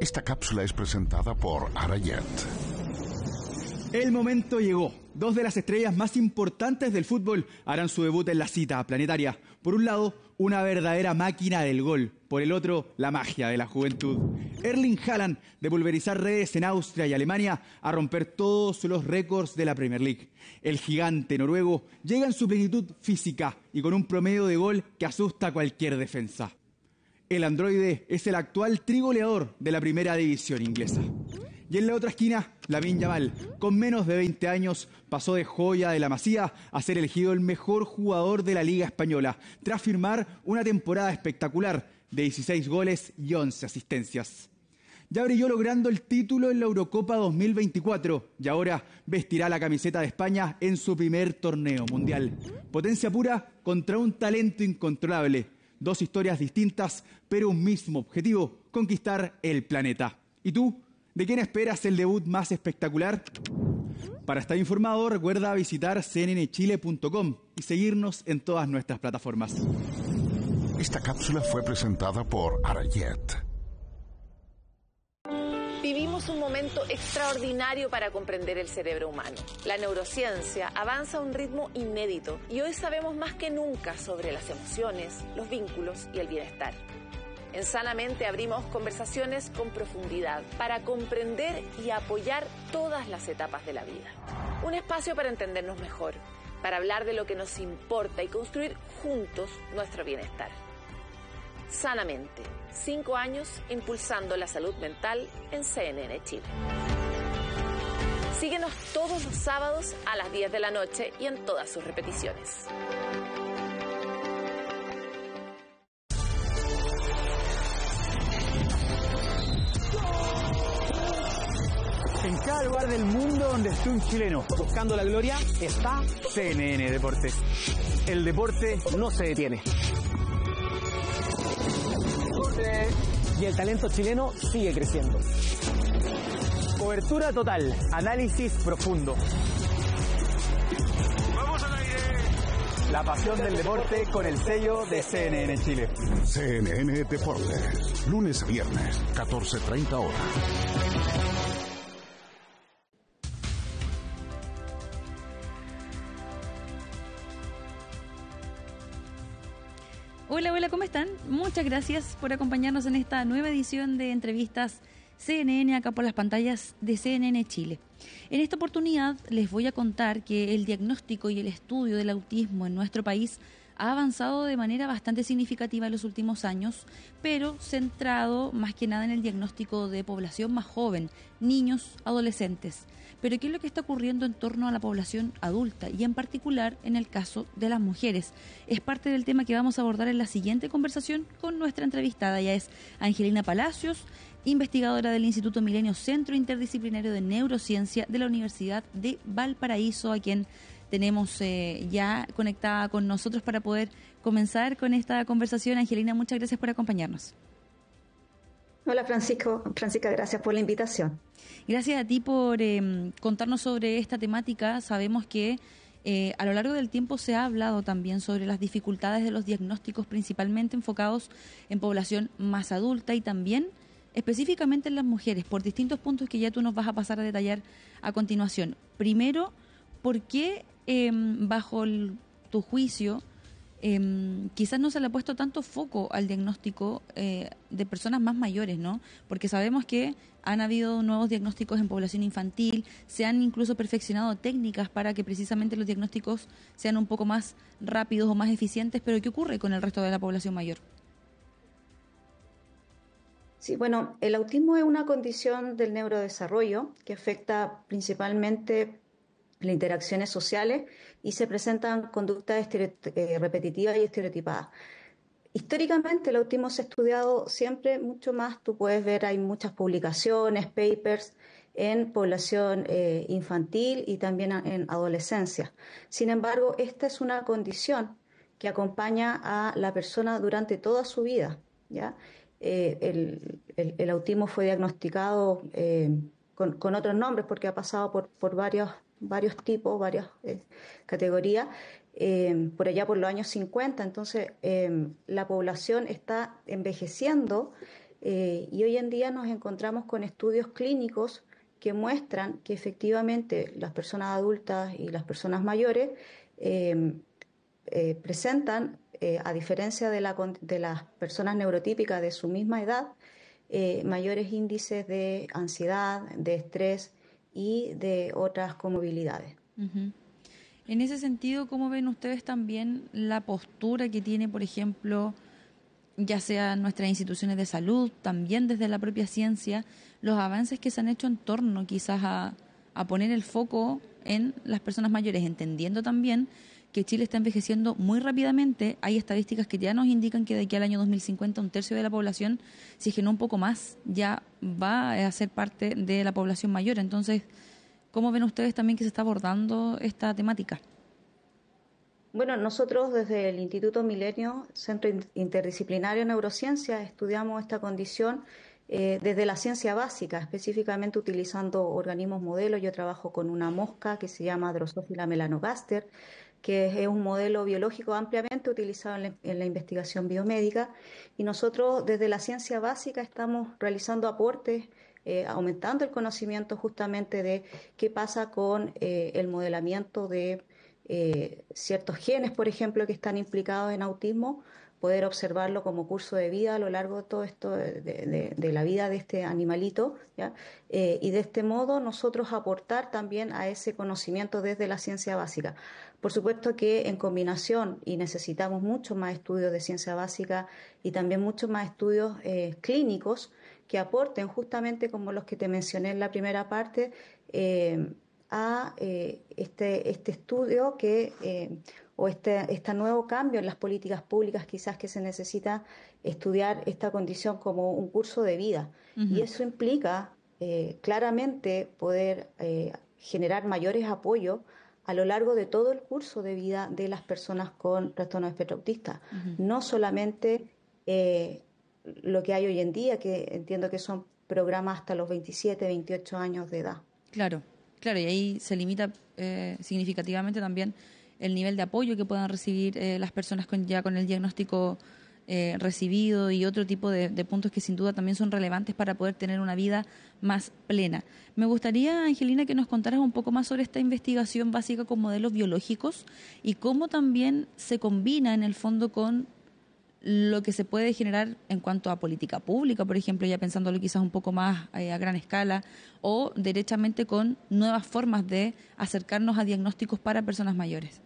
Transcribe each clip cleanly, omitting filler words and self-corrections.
Esta cápsula es presentada por Arayet. El momento llegó. Dos de las estrellas más importantes del fútbol harán su debut en la cita planetaria. Por un lado, una verdadera máquina del gol. Por el otro, la magia de la juventud. Erling Haaland, de pulverizar redes en Austria y Alemania, a romper todos los récords de la Premier League. El gigante noruego llega en su plenitud física y con un promedio de gol que asusta a cualquier defensa. El androide es el actual trigoleador de la primera división inglesa. Y en la otra esquina, Lamine Yamal, con menos de 20 años, pasó de joya de la Masía a ser elegido el mejor jugador de la Liga Española, tras firmar una temporada espectacular de 16 goles y 11 asistencias. Ya brilló logrando el título en la Eurocopa 2024 y ahora vestirá la camiseta de España en su primer torneo mundial. Potencia pura contra un talento incontrolable. Dos historias distintas, pero un mismo objetivo: conquistar el planeta. ¿Y tú? ¿De quién esperas el debut más espectacular? Para estar informado, recuerda visitar cnnchile.com y seguirnos en todas nuestras plataformas. Esta cápsula fue presentada por Arayet. Vivimos un momento extraordinario para comprender el cerebro humano. La neurociencia avanza a un ritmo inédito y hoy sabemos más que nunca sobre las emociones, los vínculos y el bienestar. En Sanamente abrimos conversaciones con profundidad para comprender y apoyar todas las etapas de la vida. Un espacio para entendernos mejor, para hablar de lo que nos importa y construir juntos nuestro bienestar. Sanamente, 5 años impulsando la salud mental en CNN Chile. Síguenos todos los sábados a las 10 de la noche y en todas sus repeticiones. En cada lugar del mundo donde esté un chileno buscando la gloria, está CNN Deportes. El deporte no se detiene. Y el talento chileno sigue creciendo. Cobertura total, análisis profundo. ¡Vamos al aire! La pasión del deporte con el sello de CNN Chile. CNN Deportes, lunes a viernes, 14:30 horas. Hola, hola, ¿cómo están? Muchas gracias por acompañarnos en esta nueva edición de entrevistas CNN acá por las pantallas de CNN Chile. En esta oportunidad les voy a contar que el diagnóstico y el estudio del autismo en nuestro país ha avanzado de manera bastante significativa en los últimos años, pero centrado más que nada en el diagnóstico de población más joven, niños, adolescentes. Pero ¿qué es lo que está ocurriendo en torno a la población adulta y en particular en el caso de las mujeres? Es parte del tema que vamos a abordar en la siguiente conversación con nuestra entrevistada. Ella es Angelina Palacios, investigadora del Instituto Milenio Centro Interdisciplinario de Neurociencia de la Universidad de Valparaíso, a quien tenemos ya conectada con nosotros para poder comenzar con esta conversación. Angelina, muchas gracias por acompañarnos. Hola Francisca, gracias por la invitación. Gracias a ti por contarnos sobre esta temática. Sabemos que a lo largo del tiempo se ha hablado también sobre las dificultades de los diagnósticos, principalmente enfocados en población más adulta y también específicamente en las mujeres, por distintos puntos que ya tú nos vas a pasar a detallar a continuación. Primero, ¿por qué bajo tu juicio quizás no se le ha puesto tanto foco al diagnóstico de personas más mayores, ¿no? Porque sabemos que han habido nuevos diagnósticos en población infantil, se han incluso perfeccionado técnicas para que precisamente los diagnósticos sean un poco más rápidos o más eficientes, pero ¿qué ocurre con el resto de la población mayor? Sí, bueno, el autismo es una condición del neurodesarrollo que afecta principalmente las interacciones sociales y se presentan conductas repetitivas y estereotipadas. Históricamente el autismo se ha estudiado siempre mucho más, tú puedes ver, hay muchas publicaciones, papers en población infantil y también en adolescencia. Sin embargo, esta es una condición que acompaña a la persona durante toda su vida, ¿ya? El autismo fue diagnosticado con otros nombres porque ha pasado por varios tipos, varias categorías, por allá por los años 50. Entonces, la población está envejeciendo y hoy en día nos encontramos con estudios clínicos que muestran que efectivamente las personas adultas y las personas mayores presentan, a diferencia de las personas neurotípicas de su misma edad, mayores índices de ansiedad, de estrés y de otras comorbilidades. Uh-huh. En ese sentido, ¿cómo ven ustedes también la postura que tiene, por ejemplo, ya sea nuestras instituciones de salud, también desde la propia ciencia, los avances que se han hecho en torno quizás a poner el foco en las personas mayores, entendiendo también que Chile está envejeciendo muy rápidamente? Hay estadísticas que ya nos indican que de aquí al año 2050 un tercio de la población, si es que no un poco más, ya va a ser parte de la población mayor. Entonces, ¿cómo ven ustedes también que se está abordando esta temática? Bueno, nosotros desde el Instituto Milenio, Centro Interdisciplinario de Neurociencia, estudiamos esta condición desde la ciencia básica, específicamente utilizando organismos modelos. Yo trabajo con una mosca que se llama Drosophila melanogaster, que es un modelo biológico ampliamente utilizado en la investigación biomédica, y nosotros desde la ciencia básica estamos realizando aportes, aumentando el conocimiento justamente de qué pasa con el modelamiento de ciertos genes, por ejemplo, que están implicados en autismo, poder observarlo como curso de vida a lo largo de todo esto de la vida de este animalito, ¿ya? Y de este modo nosotros aportar también a ese conocimiento desde la ciencia básica. Por supuesto que en combinación, y necesitamos mucho más estudios de ciencia básica y también muchos más estudios clínicos que aporten justamente como los que te mencioné en la primera parte, a este estudio o este nuevo cambio en las políticas públicas, quizás que se necesita estudiar esta condición como un curso de vida. Uh-huh. Y eso implica claramente poder generar mayores apoyos a lo largo de todo el curso de vida de las personas con trastorno de espectro autista. Uh-huh. No solamente lo que hay hoy en día, que entiendo que son programas hasta los 27, 28 años de edad. Claro, y ahí se limita significativamente también el nivel de apoyo que puedan recibir las personas ya con el diagnóstico recibido, y otro tipo de puntos que sin duda también son relevantes para poder tener una vida más plena. Me gustaría, Angelina, que nos contaras un poco más sobre esta investigación básica con modelos biológicos y cómo también se combina en el fondo con lo que se puede generar en cuanto a política pública, por ejemplo, ya pensándolo quizás un poco más a gran escala, o derechamente con nuevas formas de acercarnos a diagnósticos para personas mayores.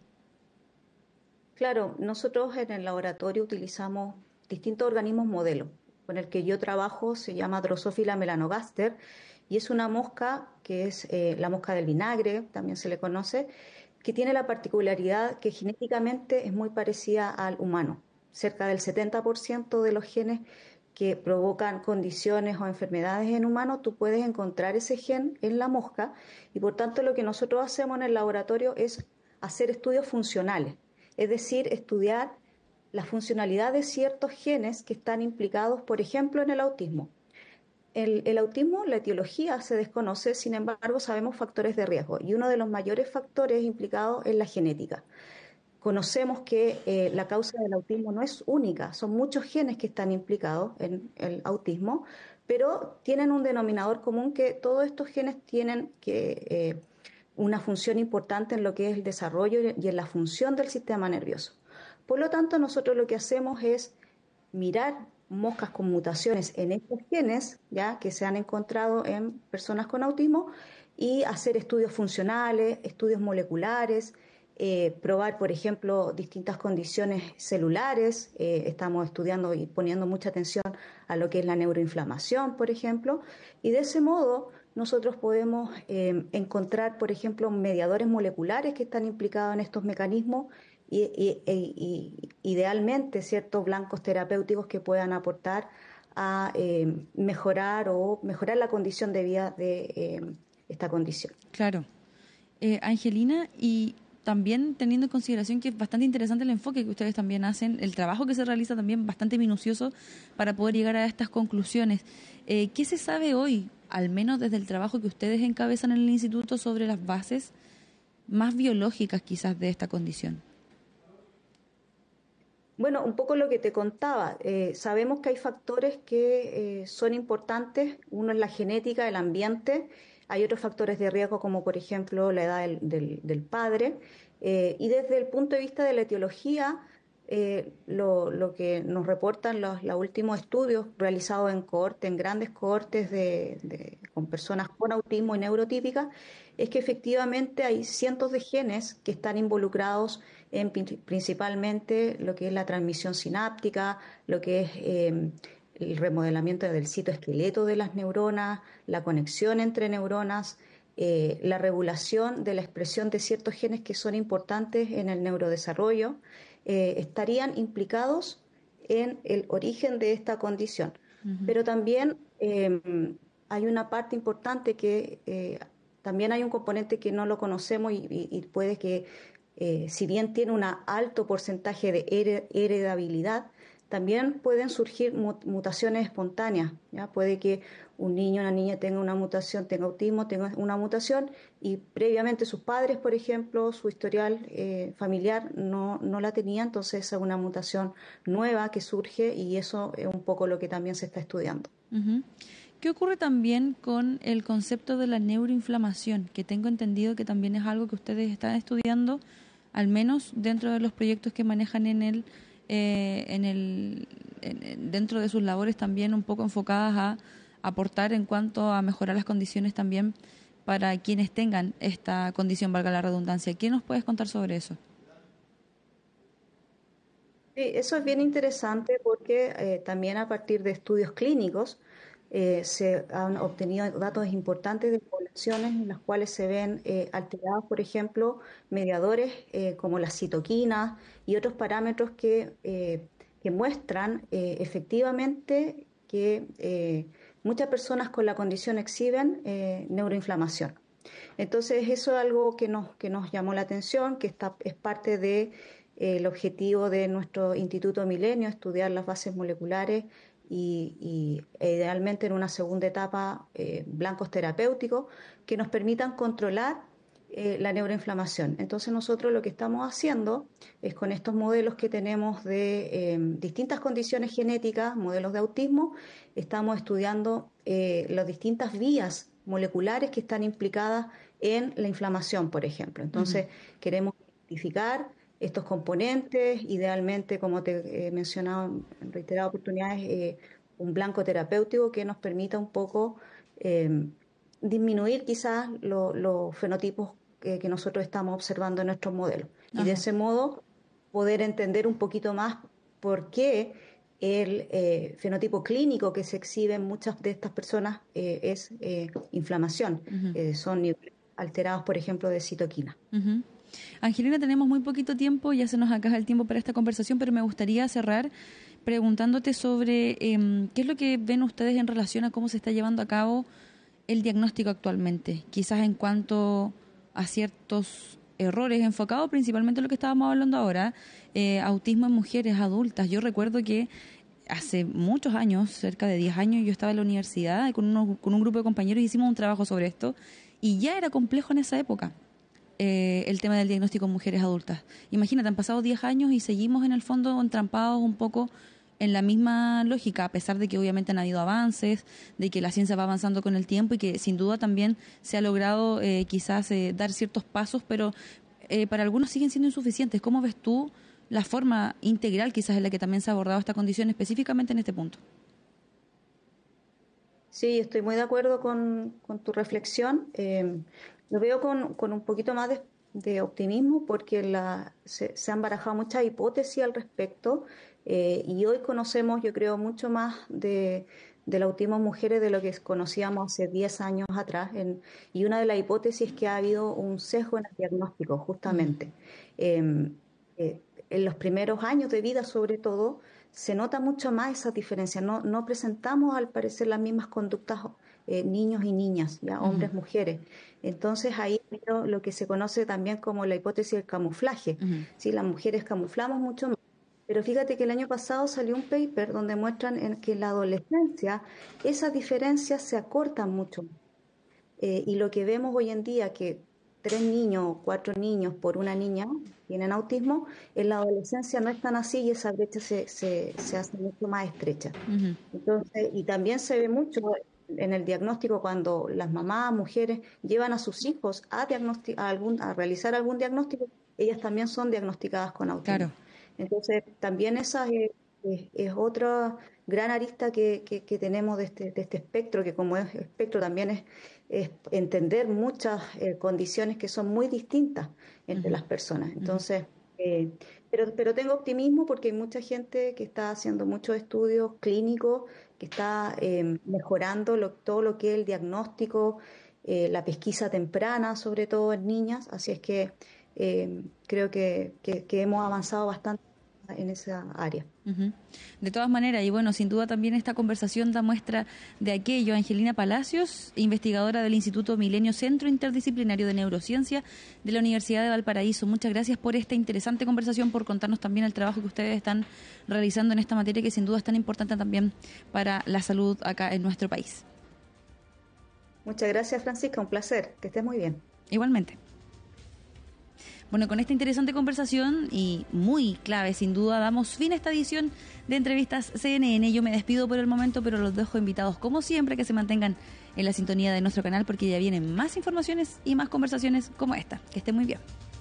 Claro, nosotros en el laboratorio utilizamos distintos organismos modelo. Con el que yo trabajo se llama Drosophila melanogaster, y es una mosca que es la mosca del vinagre, también se le conoce, que tiene la particularidad que genéticamente es muy parecida al humano. Cerca del 70% de los genes que provocan condiciones o enfermedades en humanos, tú puedes encontrar ese gen en la mosca, y por tanto lo que nosotros hacemos en el laboratorio es hacer estudios funcionales, es decir, estudiar la funcionalidad de ciertos genes que están implicados, por ejemplo, en el autismo. El autismo, la etiología se desconoce, sin embargo sabemos factores de riesgo, y uno de los mayores factores implicados es la genética. Conocemos que la causa del autismo no es única, son muchos genes que están implicados en el autismo, pero tienen un denominador común, que todos estos genes tienen una función importante en lo que es el desarrollo y en la función del sistema nervioso. Por lo tanto, nosotros lo que hacemos es mirar moscas con mutaciones en estos genes, ya que se han encontrado en personas con autismo, y hacer estudios funcionales, estudios moleculares, probar, por ejemplo, distintas condiciones celulares. Estamos estudiando y poniendo mucha atención a lo que es la neuroinflamación, por ejemplo, y de ese modo nosotros podemos encontrar, por ejemplo, mediadores moleculares que están implicados en estos mecanismos y idealmente ciertos blancos terapéuticos que puedan aportar a mejorar la condición de vida de esta condición. Claro. Angelina, y también teniendo en consideración que es bastante interesante el enfoque que ustedes también hacen, el trabajo que se realiza también bastante minucioso para poder llegar a estas conclusiones. ¿Qué se sabe hoy, al menos desde el trabajo que ustedes encabezan en el instituto, sobre las bases más biológicas quizás de esta condición? Bueno, un poco lo que te contaba. Sabemos que hay factores que son importantes. Uno es la genética, el ambiente. Hay otros factores de riesgo, como por ejemplo la edad del padre. Y desde el punto de vista de la etiología, lo que nos reportan los últimos estudios realizados en grandes cohortes con personas con autismo y neurotípicas, es que efectivamente hay cientos de genes que están involucrados en principalmente lo que es la transmisión sináptica, lo que es el remodelamiento del citoesqueleto de las neuronas, la conexión entre neuronas, la regulación de la expresión de ciertos genes que son importantes en el neurodesarrollo, estarían implicados en el origen de esta condición. Pero también hay una parte importante que también hay un componente que no lo conocemos y puede que, si bien tiene un alto porcentaje de heredabilidad, también pueden surgir mutaciones espontáneas, ¿ya? Puede que un niño o una niña tenga una mutación, tenga autismo, tenga una mutación y previamente sus padres, por ejemplo, su historial familiar no la tenía, entonces es una mutación nueva que surge y eso es un poco lo que también se está estudiando. ¿Qué ocurre también con el concepto de la neuroinflamación? Que tengo entendido que también es algo que ustedes están estudiando, al menos dentro de los proyectos que manejan dentro de sus labores también un poco enfocadas a aportar en cuanto a mejorar las condiciones también para quienes tengan esta condición, valga la redundancia. ¿Qué nos puedes contar sobre eso? Sí, eso es bien interesante porque también a partir de estudios clínicos se han obtenido datos importantes de poblaciones en las cuales se ven alterados, por ejemplo, mediadores como las citoquinas y otros parámetros que muestran efectivamente que muchas personas con la condición exhiben neuroinflamación. Entonces, eso es algo que nos llamó la atención, que es parte de el objetivo de nuestro Instituto Milenio, estudiar las bases moleculares y idealmente en una segunda etapa blancos terapéuticos que nos permitan controlar la neuroinflamación. Entonces nosotros lo que estamos haciendo es con estos modelos que tenemos de distintas condiciones genéticas, modelos de autismo, estamos estudiando las distintas vías moleculares que están implicadas en la inflamación, por ejemplo. Entonces queremos identificar estos componentes, idealmente, como te he mencionado en reiteradas oportunidades, un blanco terapéutico que nos permita un poco disminuir quizás los fenotipos que nosotros estamos observando en nuestros modelos. Y de ese modo poder entender un poquito más por qué el fenotipo clínico que se exhibe en muchas de estas personas es inflamación. Son niveles alterados, por ejemplo, de citoquina. Angelina, tenemos muy poquito tiempo, ya se nos acaba el tiempo para esta conversación, pero me gustaría cerrar preguntándote sobre qué es lo que ven ustedes en relación a cómo se está llevando a cabo el diagnóstico actualmente, quizás en cuanto a ciertos errores enfocados principalmente en lo que estábamos hablando ahora, autismo en mujeres adultas. Yo recuerdo que hace muchos años, cerca de 10 años, yo estaba en la universidad y con un grupo de compañeros hicimos un trabajo sobre esto y ya era complejo en esa época. El tema del diagnóstico en mujeres adultas. Imagínate, han pasado 10 años y seguimos en el fondo entrampados un poco en la misma lógica, a pesar de que obviamente han habido avances, de que la ciencia va avanzando con el tiempo y que sin duda también se ha logrado quizás dar ciertos pasos, pero para algunos siguen siendo insuficientes. ¿Cómo ves tú la forma integral quizás en la que también se ha abordado esta condición específicamente en este punto? Sí, estoy muy de acuerdo con tu reflexión. Lo veo con un poquito más de optimismo porque se han barajado muchas hipótesis al respecto y hoy conocemos, yo creo, mucho más del autismo en mujeres de lo que conocíamos hace 10 años atrás. Y una de las hipótesis es que ha habido un sesgo en el diagnóstico, justamente. En los primeros años de vida, sobre todo, se nota mucho más esa diferencia. No presentamos, al parecer, las mismas conductas niños y niñas, ¿ya? Hombres, mujeres. Entonces ahí lo que se conoce también como la hipótesis del camuflaje. ¿Sí? Las mujeres camuflamos mucho más. Pero fíjate que el año pasado salió un paper donde muestran que en la adolescencia esas diferencias se acortan mucho. Y lo que vemos hoy en día, que 3 niños o 4 niños por una niña tienen autismo, en la adolescencia no es tan así y esa brecha se hace mucho más estrecha. Ujú. Entonces, y también se ve mucho en el diagnóstico cuando las mamás, mujeres, llevan a sus hijos a realizar algún diagnóstico, ellas también son diagnosticadas con autismo. Claro. Entonces, también esa es otra gran arista que tenemos de este espectro, que como es espectro también es entender muchas condiciones que son muy distintas entre las personas. Entonces, pero tengo optimismo porque hay mucha gente que está haciendo muchos estudios clínicos, que está mejorando todo lo que es el diagnóstico, la pesquisa temprana, sobre todo en niñas, así es que creo que hemos avanzado bastante en esa área. Ujú. De todas maneras, y bueno, sin duda también esta conversación da muestra de aquello. Angelina Palacios, investigadora del Instituto Milenio Centro Interdisciplinario de Neurociencia de la Universidad de Valparaíso. Muchas gracias por esta interesante conversación, por contarnos también el trabajo que ustedes están realizando en esta materia, que sin duda es tan importante también para la salud acá en nuestro país. Muchas gracias, Francisca, un placer, que estés muy bien. Igualmente. Bueno, con esta interesante conversación y muy clave, sin duda, damos fin a esta edición de Entrevistas CNN. Yo me despido por el momento, pero los dejo invitados, como siempre, que se mantengan en la sintonía de nuestro canal porque ya vienen más informaciones y más conversaciones como esta. Que estén muy bien.